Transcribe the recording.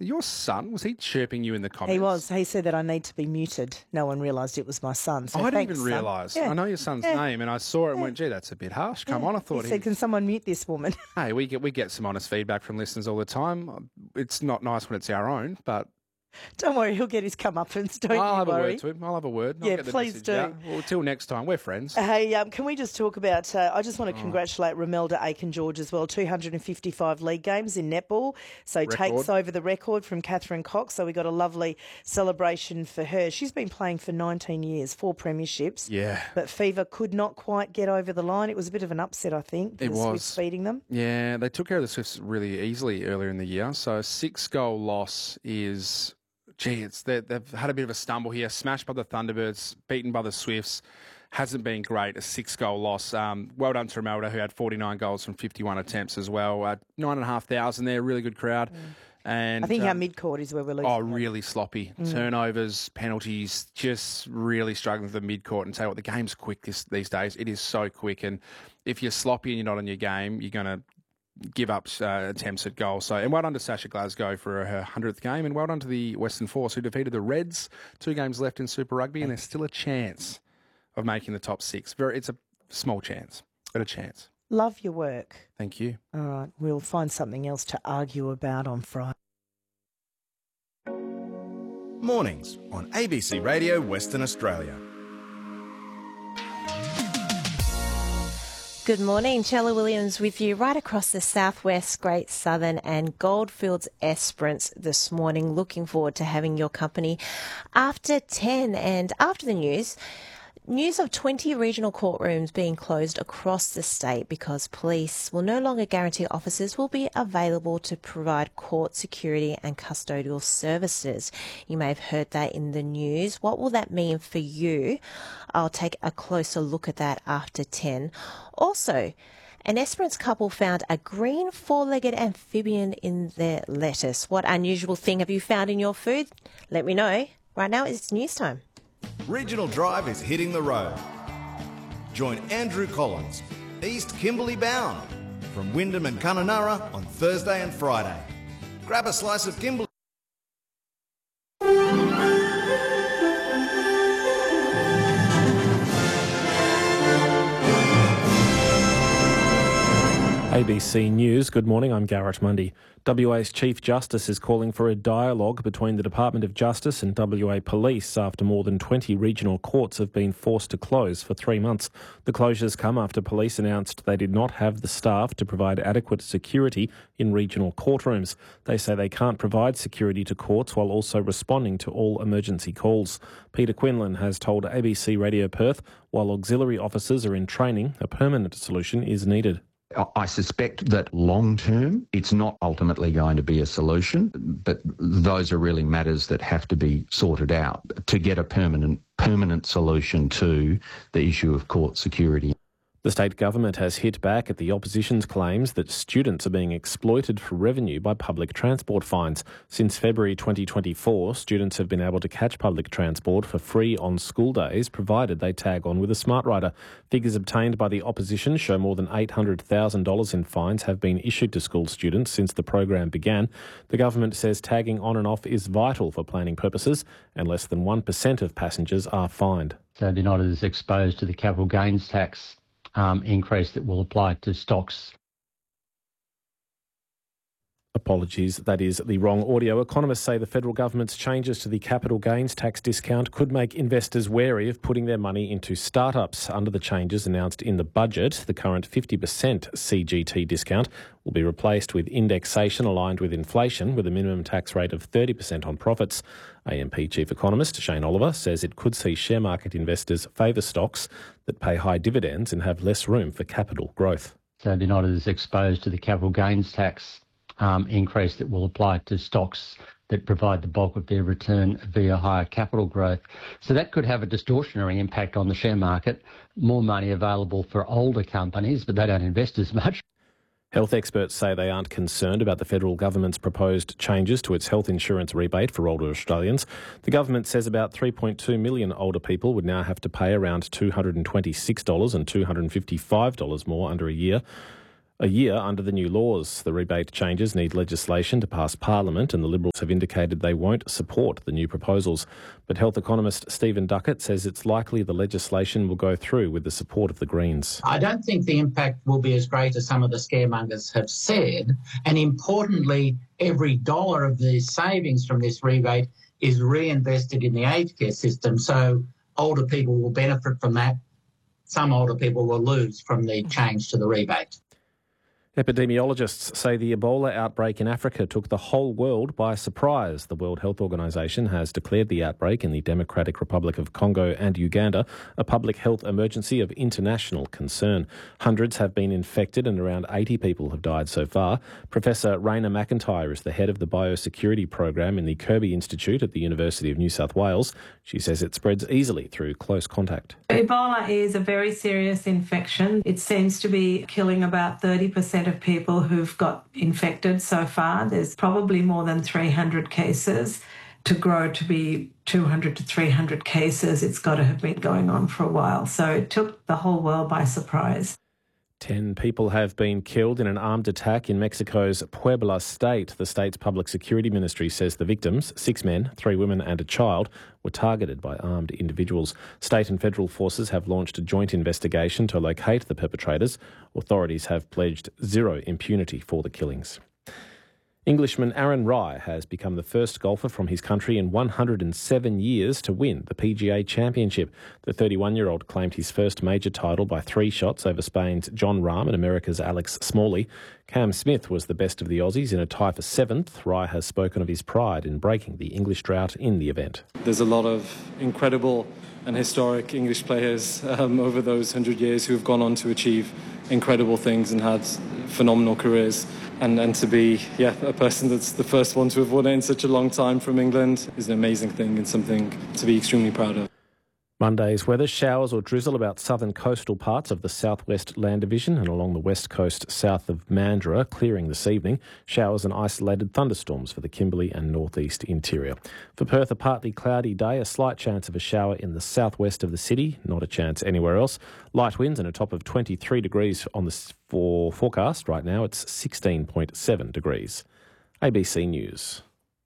Your son, was he chirping you in the comments? He was. He said that I need to be muted. No one realised it was my son. So I didn't thanks, even son. realise. Yeah. I know your son's name, and I saw it and went, gee, that's a bit harsh. Come on, I thought He said, can someone mute this woman? Hey, we get some honest feedback from listeners all the time. It's not nice when it's our own, but Don't worry, he'll get his comeuppance. Don't I'll you have worry. a word to him. I'll have a word. I'll Yeah, get the please message do. out. Well, till next time, we're friends. Hey, can we just talk about, I just want to congratulate Romelda Aiken-George as well, 255 league games in netball, so takes over the record from Catherine Cox, so we got a lovely celebration for her. She's been playing for 19 years, 4 premierships, Yeah. but Fever could not quite get over the line. It was a bit of an upset, I think, It the was. Swifts beating them. Yeah, they took care of the Swifts really easily earlier in the year, so a 6-goal loss is... Gee, they've had a bit of a stumble here. Smashed by the Thunderbirds, beaten by the Swifts. Hasn't been great. A 6-goal loss. Well done to Romelda, who had 49 goals from 51 attempts as well. 9,500 there, really good crowd. And I think our mid-court is where we're losing. Oh, really sloppy. Turnovers, penalties, just really struggling with the mid-court. And tell you what, the game's quick these days. It is so quick. And if you're sloppy and you're not on your game, you're going to give up attempts at goal. So, and well done to Sasha Glasgow for her 100th game, and well done to the Western Force, who defeated the Reds. 2 games left in Super Rugby, and there's still a chance of making the top 6. It's a small chance, but a chance. Love your work. Thank you. All right, we'll find something else to argue about on Friday. Mornings on ABC Radio Western Australia. Good morning, Chella Williams with you right across the southwest, Great Southern and Goldfields Esperance this morning. Looking forward to having your company after 10 and after the news of 20 regional courtrooms being closed across the state because police will no longer guarantee officers will be available to provide court security and custodial services. You may have heard that in the news. What will that mean for you? I'll take a closer look at that after 10. Also, an Esperance couple found a green 4-legged amphibian in their lettuce. What unusual thing have you found in your food? Let me know. Right now it's news time. Regional Drive is hitting the road. Join Andrew Collins, East Kimberley bound, from Wyndham and Kununurra on Thursday and Friday. Grab a slice of Kimberley. ABC News, good morning, I'm Garrett Mundy. WA's Chief Justice is calling for a dialogue between the Department of Justice and WA Police after more than 20 regional courts have been forced to close for 3 months. The closures come after police announced they did not have the staff to provide adequate security in regional courtrooms. They say they can't provide security to courts while also responding to all emergency calls. Peter Quinlan has told ABC Radio Perth, while auxiliary officers are in training, a permanent solution is needed. I suspect that long term, it's not ultimately going to be a solution, but those are really matters that have to be sorted out to get a permanent solution to the issue of court security. The state government has hit back at the opposition's claims that students are being exploited for revenue by public transport fines. Since February 2024, students have been able to catch public transport for free on school days, provided they tag on with a smart rider. Figures obtained by the opposition show more than $800,000 in fines have been issued to school students since the program began. The government says tagging on and off is vital for planning purposes, and less than 1% of passengers are fined. So they're not as exposed to the capital gains tax increase that will apply to stocks. Apologies, that is the wrong audio. Economists say the federal government's changes to the capital gains tax discount could make investors wary of putting their money into startups. Under the changes announced in the budget, the current 50% CGT discount will be replaced with indexation aligned with inflation, with a minimum tax rate of 30% on profits. AMP Chief Economist Shane Oliver says it could see share market investors favour stocks that pay high dividends and have less room for capital growth. So they're not as exposed to the capital gains tax increase that will apply to stocks that provide the bulk of their return via higher capital growth. So that could have a distortionary impact on the share market, more money available for older companies, but they don't invest as much. Health experts say they aren't concerned about the federal government's proposed changes to its health insurance rebate for older Australians. The government says about 3.2 million older people would now have to pay around $226 and $255 more under a year a year under the new laws. The rebate changes need legislation to pass Parliament, and the Liberals have indicated they won't support the new proposals. But health economist Stephen Duckett says it's likely the legislation will go through with the support of the Greens. I don't think the impact will be as great as some of the scaremongers have said. And importantly, every dollar of the savings from this rebate is reinvested in the aged care system. So older people will benefit from that. Some older people will lose from the change to the rebate. Epidemiologists say the Ebola outbreak in Africa took the whole world by surprise. The World Health Organization has declared the outbreak in the Democratic Republic of Congo and Uganda a public health emergency of international concern. Hundreds have been infected and around 80 people have died so far. Professor Raina McIntyre is the head of the biosecurity program in the Kirby Institute at the University of New South Wales. She says it spreads easily through close contact. Ebola is a very serious infection. It seems to be killing about 30% of people who've got infected so far. There's probably more than 300 cases. To grow to be 200 to 300 cases, it's got to have been going on for a while. So it took the whole world by surprise. 10 people have been killed in an armed attack in Mexico's Puebla state. The state's public security ministry says the victims, 6 men, 3 women and a child, were targeted by armed individuals. State and federal forces have launched a joint investigation to locate the perpetrators. Authorities have pledged zero impunity for the killings. Englishman Aaron Rai has become the first golfer from his country in 107 years to win the PGA Championship. The 31-year-old claimed his first major title by 3 shots over Spain's Jon Rahm and America's Alex Smalley. Cam Smith was the best of the Aussies in a tie for 7th. Rai has spoken of his pride in breaking the English drought in the event. There's a lot of incredible and historic English players over those 100 years who have gone on to achieve incredible things and had phenomenal careers. And to be a person that's the first one to have won it in such a long time from England is an amazing thing and something to be extremely proud of. Monday's weather: showers or drizzle about southern coastal parts of the southwest land division and along the west coast south of Mandurah, clearing this evening. Showers and isolated thunderstorms for the Kimberley and northeast interior. For Perth, a partly cloudy day, a slight chance of a shower in the southwest of the city, not a chance anywhere else. Light winds and a top of 23 degrees on the forecast. Right now it's 16.7 degrees. ABC News.